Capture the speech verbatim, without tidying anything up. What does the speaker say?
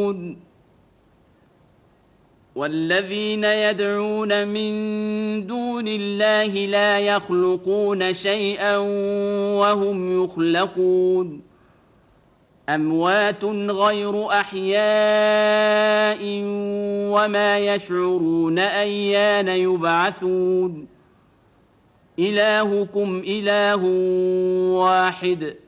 يعلمون والذين يدعون من دون الله لا يخلقون شيئا وهم يخلقون أموات غير أحياء وما يشعرون أيان يبعثون إلهكم إله واحد